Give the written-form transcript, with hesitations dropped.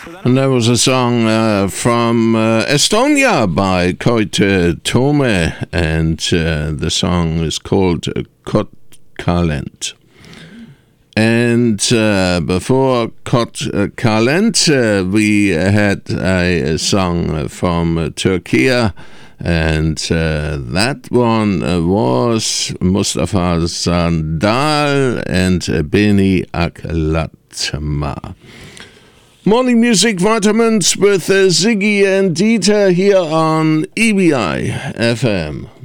And that was a song from Estonia by Koit Tome, and the song is called Kotkalent. And before Kotkalent, we had a song from Turkey, and that one was Mustafa Sandal and Beni Aklatma. Morning Music Vitamins with Ziggy and Dieter here on EBI FM.